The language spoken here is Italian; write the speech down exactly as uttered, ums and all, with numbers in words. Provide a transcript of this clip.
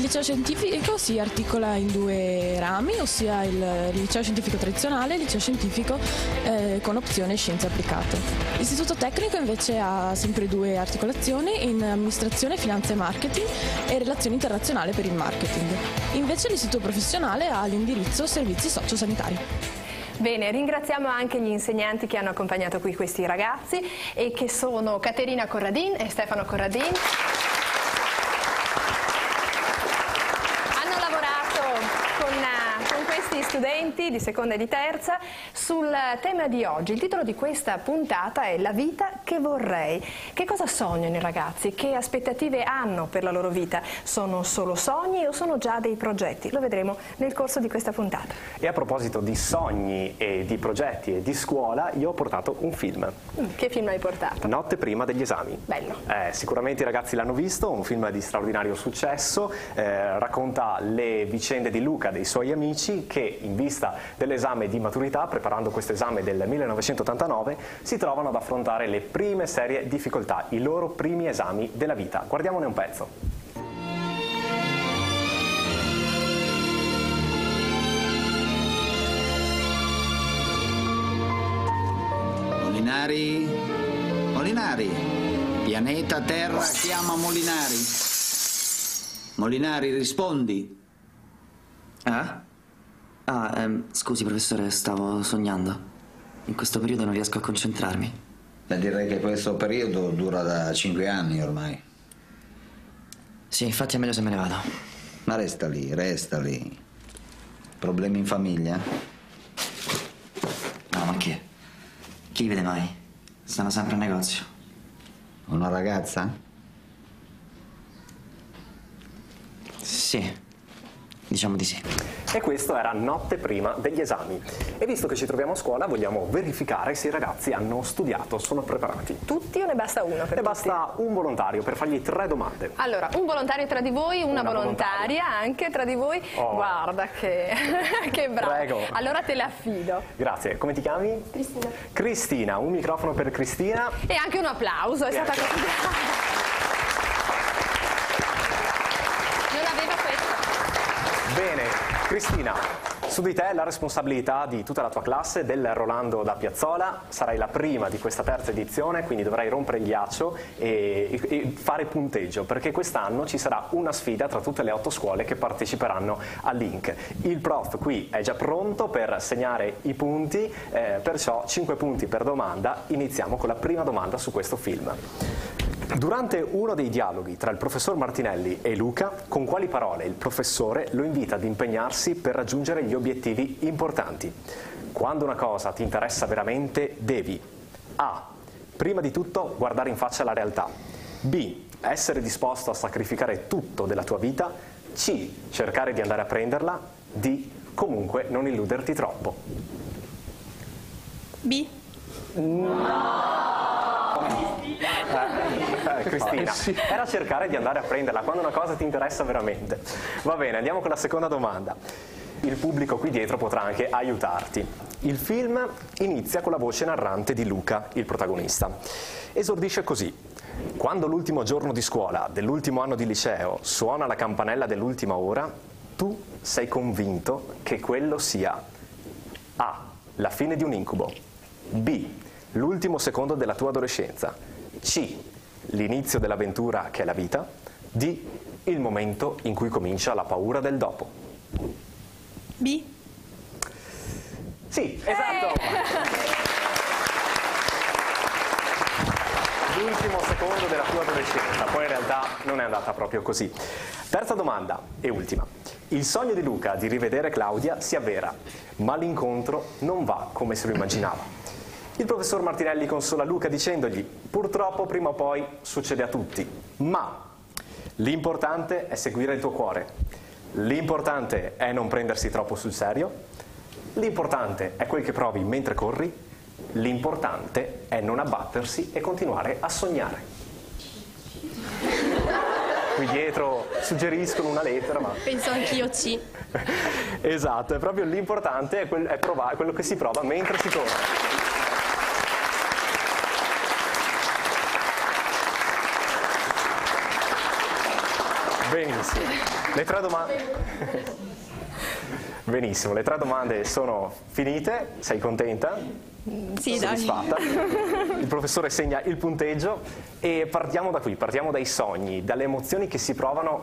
Il liceo scientifico si articola in due rami, ossia il liceo scientifico tradizionale e il liceo scientifico eh, con opzione scienze applicate. L'istituto tecnico invece ha sempre due articolazioni in amministrazione, finanza e marketing e relazioni internazionali per il marketing. Invece l'istituto professionale ha l'indirizzo servizi sociosanitari. Bene, ringraziamo anche gli insegnanti che hanno accompagnato qui questi ragazzi e che sono Caterina Corradin e Stefano Corradin. Hanno lavorato con, con questi studenti di seconda e di terza sul tema di oggi. Il titolo di questa puntata è La vita che vorrei. Che cosa sognano i ragazzi? Che aspettative hanno per la loro vita? Sono solo sogni o sono già dei progetti? Lo vedremo nel corso di questa puntata. E a proposito di sogni e di progetti e di scuola, io ho portato un film. Che film hai portato? Notte prima degli esami. Bello. Eh, sicuramente i ragazzi l'hanno visto, un film di straordinario successo, eh, racconta le vicende di Luca, dei suoi amici, che in vista dell'esame di maturità, preparando questo esame del millenovecentottantanove, si trovano ad affrontare le prime serie difficoltà, i loro primi esami della vita. Guardiamone un pezzo. Molinari, Molinari, pianeta Terra chiama Molinari. Molinari, rispondi. Eh? Ah, ehm, scusi professore, stavo sognando. In questo periodo non riesco a concentrarmi. Beh, direi che questo periodo dura da cinque anni ormai. Sì, infatti è meglio se me ne vado. Ma resta lì, resta lì. Problemi in famiglia? No, ma che? Chi li vede mai? Stanno sempre al negozio. Una ragazza? Sì, diciamo di sì. E questo era Notte prima degli esami. E visto che ci troviamo a scuola, vogliamo verificare se i ragazzi hanno studiato, sono preparati. Tutti o ne basta uno per Ne tutti? basta un volontario per fargli tre domande. Allora, un volontario tra di voi, una, Una volontaria anche tra di voi. Oh. Guarda che, che bravo. Prego. Allora te la affido. Grazie. Come ti chiami? Cristina. Cristina, un microfono per Cristina. E anche un applauso, è stata Ecco. così brava. Non aveva questo. Bene, Cristina, su di te la responsabilità di tutta la tua classe del Rolando da Piazzola. Sarai la prima di questa terza edizione, quindi dovrai rompere il ghiaccio e, e fare punteggio, perché quest'anno ci sarà una sfida tra tutte le otto scuole che parteciperanno all'I N C. Il prof qui è già pronto per segnare i punti, eh, perciò cinque punti per domanda. Iniziamo con la prima domanda su questo film. Durante uno dei dialoghi tra il professor Martinelli e Luca, con quali parole il professore lo invita ad impegnarsi per raggiungere gli obiettivi importanti? Quando una cosa ti interessa veramente, devi A. Prima di tutto guardare in faccia la realtà. B. Essere disposto a sacrificare tutto della tua vita. C. Cercare di andare a prenderla. D. Comunque non illuderti troppo. B. Eh, Cristina, era cercare di andare a prenderla quando una cosa ti interessa veramente. Va bene, andiamo con la seconda domanda. Il pubblico qui dietro potrà anche aiutarti. Il film inizia con la voce narrante di Luca, il protagonista. Esordisce così: quando l'ultimo giorno di scuola dell'ultimo anno di liceo suona la campanella dell'ultima ora, tu sei convinto che quello sia A. La fine di un incubo. B. L'ultimo secondo della tua adolescenza. C. L'inizio dell'avventura che è la vita. D. Il momento in cui comincia la paura del dopo. B. Sì, esatto! L'ultimo secondo della tua adolescenza, poi in realtà non è andata proprio così. Terza domanda e ultima. Il sogno di Luca di rivedere Claudia si avvera, ma l'incontro non va come se lo immaginava. Il professor Martinelli consola Luca dicendogli: purtroppo prima o poi succede a tutti, ma l'importante è seguire il tuo cuore, l'importante è non prendersi troppo sul serio, l'importante è quel che provi mentre corri, l'importante è non abbattersi e continuare a sognare. Qui dietro suggeriscono una lettera, ma... Penso anch'io C. Esatto, è proprio l'importante è, quel, è provare, quello che si prova mentre si corre. Benissimo. Le tre domande... Benissimo, le tre domande sono finite, sei contenta? Sì, Soddisfatta? Il professore segna il punteggio e partiamo da qui, partiamo dai sogni, dalle emozioni che si provano